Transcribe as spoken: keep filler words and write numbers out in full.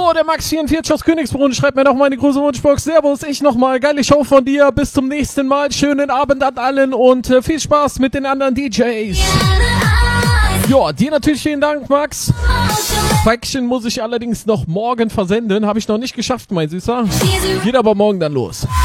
So, der Max vierundvierzig aus Königsbrunn schreibt mir noch meine große Wunschbox. Servus, ich nochmal. Geile Show von dir. Bis zum nächsten Mal. Schönen Abend an allen und äh, viel Spaß mit den anderen D Js. Ja, dir natürlich vielen Dank, Max. Faction muss ich allerdings noch morgen versenden. Habe ich noch nicht geschafft, mein Süßer. Geht aber morgen dann los.